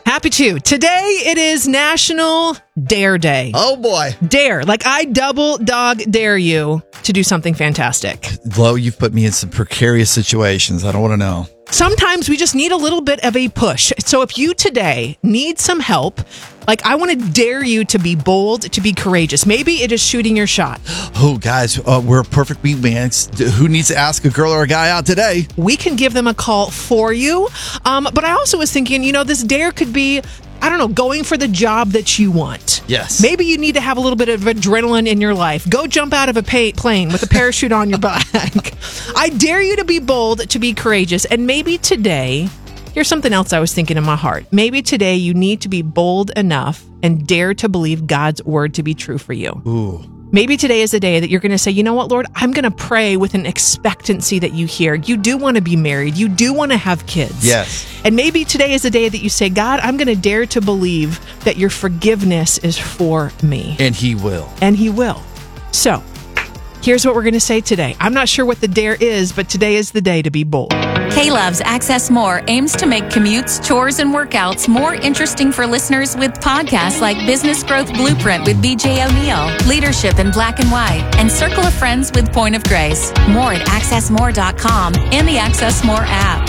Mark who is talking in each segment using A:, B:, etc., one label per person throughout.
A: Happy to. Today it is National Dare Day.
B: Oh, boy.
A: Dare. Like I double dog dare you to do something fantastic.
B: Lo, you've put me in some precarious situations. I don't want to know.
A: Sometimes we just need a little bit of a push. So if you today need some help, like I want to dare you to be bold, to be courageous. Maybe it is shooting your shot.
B: Oh, guys, we're a perfect wingman. Who needs to ask a girl or a guy out today?
A: We can give them a call for you. But I also was thinking, this dare could be, going for the job that you want.
B: Yes.
A: Maybe you need to have a little bit of adrenaline in your life. Go jump out of a plane with a parachute on your back. I dare you to be bold, to be courageous. And maybe today, here's something else I was thinking in my heart. Maybe today you need to be bold enough and dare to believe God's word to be true for you.
B: Ooh.
A: Maybe today is the day that you're going to say, you know what, Lord, I'm going to pray with an expectancy that you hear. You do want to be married. You do want to have kids.
B: Yes.
A: And maybe today is the day that you say, God, I'm going to dare to believe that your forgiveness is for me.
B: And he will.
A: And he will. So here's what we're going to say today. I'm not sure what the dare is, but today is the day to be bold.
C: K-Love's Access More aims to make commutes, chores, and workouts more interesting for listeners with podcasts like Business Growth Blueprint with BJ O'Neill, Leadership in Black and White, and Circle of Friends with Point of Grace. More at accessmore.com and the Access More app.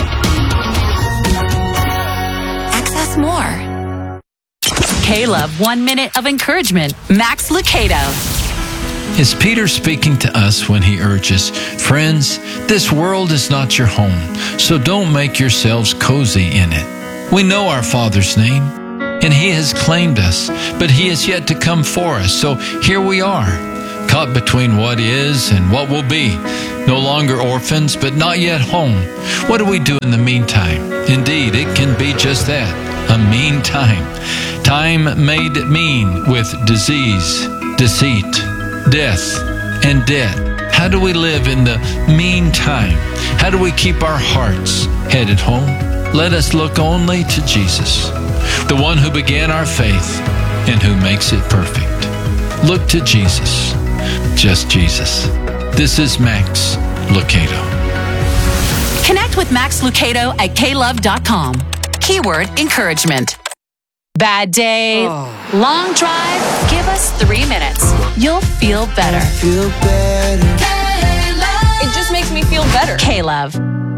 C: Access More. K-Love 1 minute of encouragement. Max Lucado.
D: Is Peter speaking to us when he urges, friends, this world is not your home, so don't make yourselves cozy in it. We know our Father's name, and he has claimed us, but he is yet to come for us. So here we are, caught between what is and what will be. No longer orphans, but not yet home. What do we do in the meantime? Indeed, it can be just that, a mean time. Time made mean with disease, deceit, death, and debt. How do we live in the meantime? How do we keep our hearts headed home? Let us look only to Jesus, the one who began our faith and who makes it perfect. Look to Jesus, just Jesus. This is Max Lucado.
C: Connect with Max Lucado at klove.com. Keyword encouragement. Bad day, long drive, give us 3 minutes. You'll feel better.
E: It just makes me feel better.
C: K-Love.